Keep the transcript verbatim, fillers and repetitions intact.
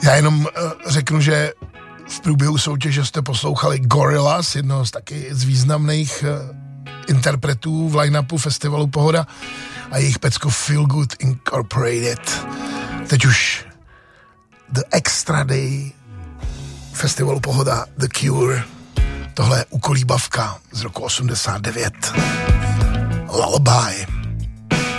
Já jenom uh, řeknu, že v průběhu soutěže jste poslouchali Gorillaz, jednoho z taky z významných uh, interpretů v line-upu festivalu Pohoda a jejich pecko Feel Good Incorporated. Teď už The Extra Day festivalu Pohoda, The Cure. Tohle je ukolíbavka z roku osmdesát devět. Lullaby.